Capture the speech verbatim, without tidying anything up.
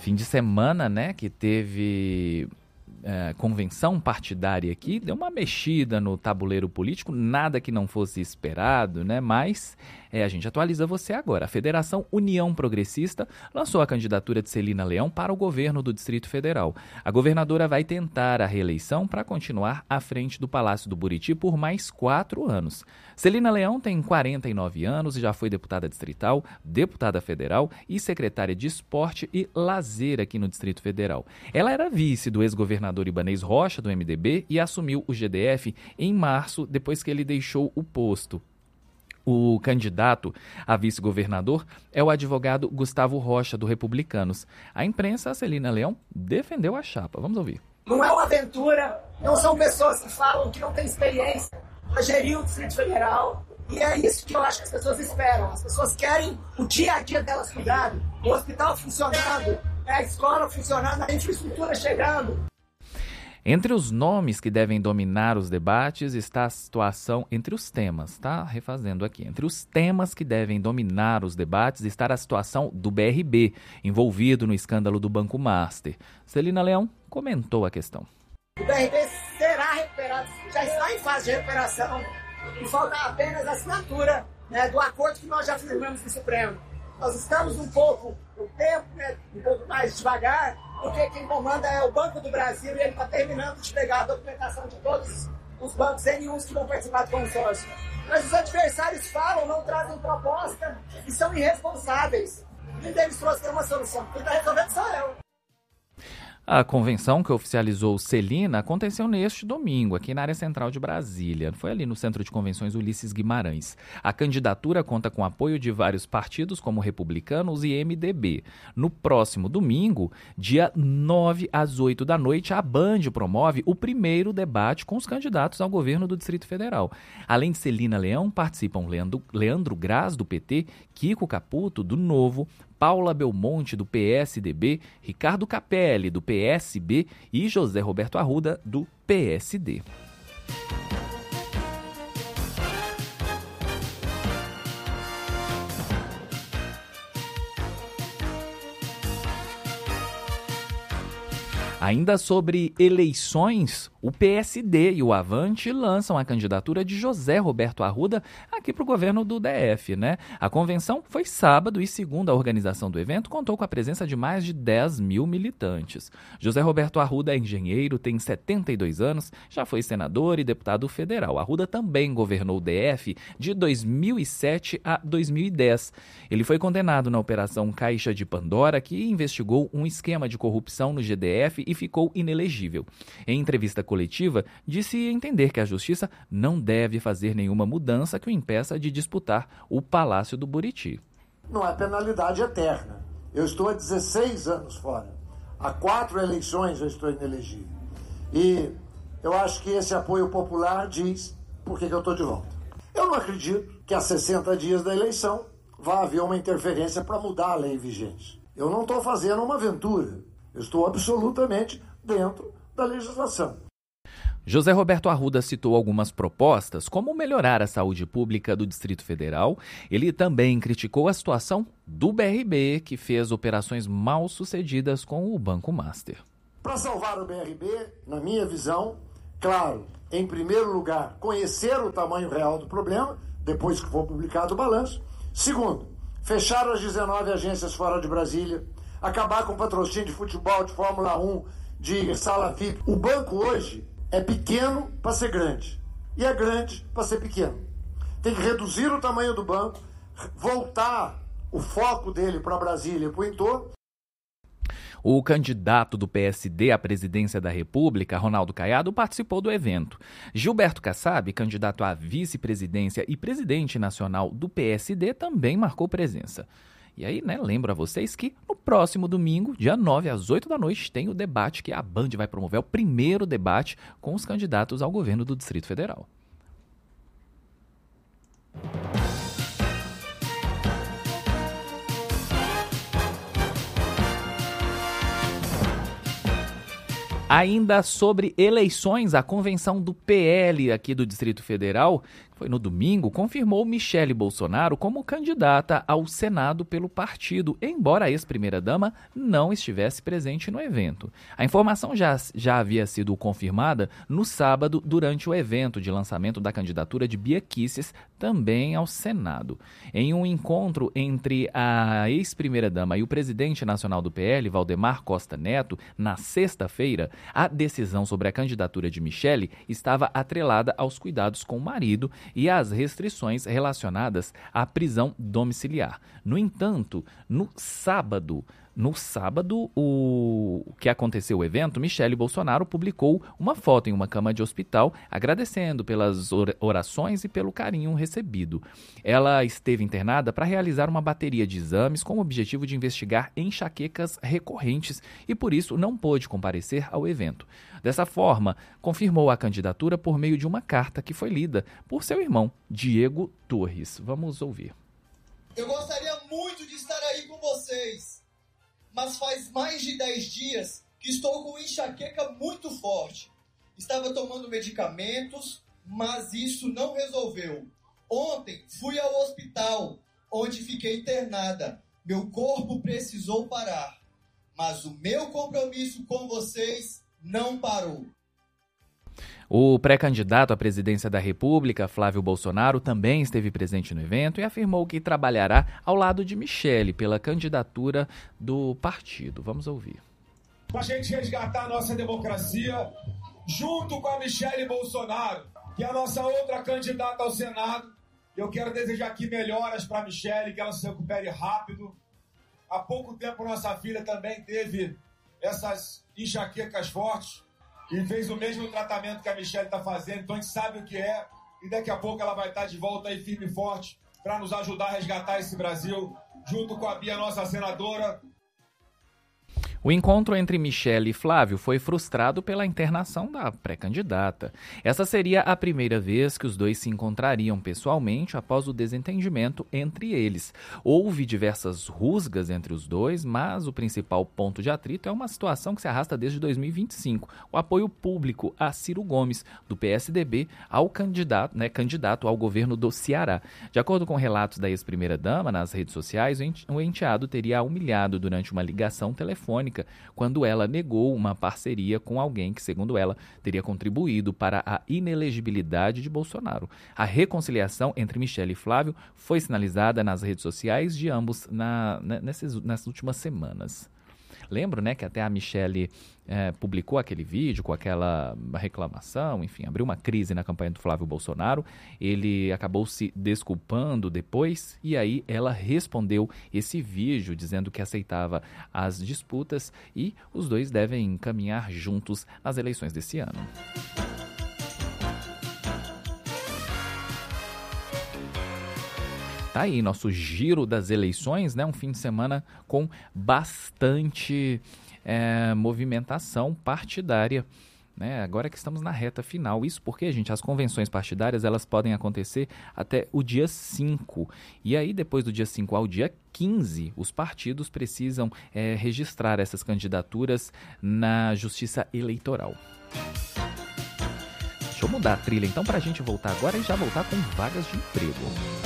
fim de semana, né, que teve é, convenção partidária aqui, deu uma mexida no tabuleiro político, nada que não fosse esperado, né, mas é, a gente atualiza você agora. A Federação União Progressista lançou a candidatura de Celina Leão para o governo do Distrito Federal. A governadora vai tentar a reeleição para continuar à frente do Palácio do Buriti por mais quatro anos. Celina Leão tem quarenta e nove anos e já foi deputada distrital, deputada federal e secretária de Esporte e Lazer aqui no Distrito Federal. Ela era vice do ex-governador Ibanez Rocha, do M D B, e assumiu o G D F em março, depois que ele deixou o posto. O candidato a vice-governador é o advogado Gustavo Rocha, do Republicanos. A imprensa, a Celina Leão, defendeu a chapa. Vamos ouvir. Não é uma aventura, não são pessoas que falam que não têm experiência para gerir o Distrito Federal. E é isso que eu acho que as pessoas esperam. As pessoas querem o dia a dia delas cuidado, o hospital funcionando, a escola funcionando, a infraestrutura chegando. Entre os nomes que devem dominar os debates está a situação, entre os temas, tá? Refazendo aqui, entre os temas que devem dominar os debates está a situação do B R B, envolvido no escândalo do Banco Master. Celina Leão comentou a questão. O B R B será recuperado, já está em fase de recuperação, e falta apenas a assinatura, né, do acordo que nós já firmamos no Supremo. Nós estamos um pouco, o tempo, né, um pouco mais devagar, porque quem comanda é o Banco do Brasil e ele está terminando de pegar a documentação de todos os bancos, sem nenhum que vão participar do consórcio. Mas os adversários falam, não trazem proposta e são irresponsáveis. E deles trouxe uma solução. Quem está resolvendo sou eu. A convenção que oficializou Celina aconteceu neste domingo, aqui na área central de Brasília. Foi ali no Centro de Convenções Ulisses Guimarães. A candidatura conta com apoio de vários partidos, como Republicanos e M D B. No próximo domingo, dia nove às oito da noite, a Band promove o primeiro debate com os candidatos ao governo do Distrito Federal. Além de Celina Leão, participam Leandro, Leandro Graz, do P T, Kiko Caputo, do Novo, Paula Belmonte, do P S D B, Ricardo Capelli, do P S B e José Roberto Arruda, do P S D. Ainda sobre eleições, o P S D e o Avante lançam a candidatura de José Roberto Arruda aqui para o governo do D F, né? A convenção foi sábado e, segundo a organização do evento, contou com a presença de mais de dez mil militantes. José Roberto Arruda é engenheiro, tem setenta e dois anos, já foi senador e deputado federal. Arruda também governou o D F de dois mil e sete a dois mil e dez. Ele foi condenado na Operação Caixa de Pandora, que investigou um esquema de corrupção no G D F e ficou inelegível. Em entrevista coletiva, disse entender que a Justiça não deve fazer nenhuma mudança que o impeça de disputar o Palácio do Buriti. Não é penalidade eterna. Eu estou há dezesseis anos fora. Há quatro eleições eu estou inelegível. E eu acho que esse apoio popular diz por que que eu estou de volta. Eu não acredito que há sessenta dias da eleição vá haver uma interferência para mudar a lei vigente. Eu não estou fazendo uma aventura. Eu estou absolutamente dentro da legislação. José Roberto Arruda citou algumas propostas, como melhorar a saúde pública do Distrito Federal. Ele também criticou a situação do B R B, que fez operações mal sucedidas com o Banco Master. Para salvar o B R B, na minha visão, claro, em primeiro lugar, conhecer o tamanho real do problema, depois que for publicado o balanço. Segundo, fechar as dezenove agências fora de Brasília, acabar com o patrocínio de futebol, de Fórmula um, de sala V I P. O banco hoje é pequeno para ser grande e é grande para ser pequeno. Tem que reduzir o tamanho do banco, voltar o foco dele para Brasília e para o entorno. O candidato do P S D à presidência da República, Ronaldo Caiado, participou do evento. Gilberto Kassab, candidato à vice-presidência e presidente nacional do P S D, também marcou presença. E aí, né, lembro a vocês que no próximo domingo, dia nove às oito da noite, tem o debate que a Band vai promover, o primeiro debate com os candidatos ao governo do Distrito Federal. Ainda sobre eleições, a convenção do P L aqui do Distrito Federal, que foi no domingo, confirmou Michele Bolsonaro como candidata ao Senado pelo partido, embora a ex-primeira-dama não estivesse presente no evento. A informação já, já havia sido confirmada no sábado, durante o evento de lançamento da candidatura de Bia Kicis, também ao Senado. Em um encontro entre a ex-primeira-dama e o presidente nacional do P L, Valdemar Costa Neto, na sexta-feira, a decisão sobre a candidatura de Michele estava atrelada aos cuidados com o marido e às restrições relacionadas à prisão domiciliar. No entanto, no sábado, no sábado, o que aconteceu o evento, Michele Bolsonaro publicou uma foto em uma cama de hospital, agradecendo pelas orações e pelo carinho recebido. Ela esteve internada para realizar uma bateria de exames com o objetivo de investigar enxaquecas recorrentes e, por isso, não pôde comparecer ao evento. Dessa forma, confirmou a candidatura por meio de uma carta que foi lida por seu irmão, Diego Torres. Vamos ouvir. Eu gostaria muito de estar aí com vocês, mas faz mais de dez dias que estou com enxaqueca muito forte. Estava tomando medicamentos, mas isso não resolveu. Ontem fui ao hospital, onde fiquei internada. Meu corpo precisou parar, mas o meu compromisso com vocês não parou. O pré-candidato à presidência da República, Flávio Bolsonaro, também esteve presente no evento e afirmou que trabalhará ao lado de Michele pela candidatura do partido. Vamos ouvir. Para a gente resgatar a nossa democracia, junto com a Michele Bolsonaro, que é a nossa outra candidata ao Senado, eu quero desejar aqui melhoras para a Michele, que ela se recupere rápido. Há pouco tempo, nossa filha também teve essas enxaquecas fortes e fez o mesmo tratamento que a Michele está fazendo, então a gente sabe o que é, e daqui a pouco ela vai estar de volta aí firme e forte para nos ajudar a resgatar esse Brasil, junto com a Bia, nossa senadora. O encontro entre Michele e Flávio foi frustrado pela internação da pré-candidata. Essa seria a primeira vez que os dois se encontrariam pessoalmente após o desentendimento entre eles. Houve diversas rusgas entre os dois, mas o principal ponto de atrito é uma situação que se arrasta desde dois mil e vinte e cinco. O apoio público a Ciro Gomes, do P S D B, ao candidato, né, candidato ao governo do Ceará. De acordo com relatos da ex-primeira-dama nas redes sociais, o enteado teria a humilhado durante uma ligação telefônica quando ela negou uma parceria com alguém que, segundo ela, teria contribuído para a inelegibilidade de Bolsonaro. A reconciliação entre Michele e Flávio foi sinalizada nas redes sociais de ambos na, nessas, nessas últimas semanas. Lembro, né, que até a Michele é, publicou aquele vídeo com aquela reclamação, enfim, abriu uma crise na campanha do Flávio Bolsonaro. Ele acabou se desculpando depois e aí ela respondeu esse vídeo dizendo que aceitava as disputas e os dois devem caminhar juntos nas eleições desse ano. Tá aí nosso giro das eleições, né? Um fim de semana com bastante é, movimentação partidária, né? Agora que estamos na reta final. Isso porque, gente, as convenções partidárias elas podem acontecer até o dia cinco. E aí, depois do dia cinco ao dia quinze, os partidos precisam é, registrar essas candidaturas na Justiça Eleitoral. Deixa eu mudar a trilha, então, para a gente voltar agora e já voltar com vagas de emprego.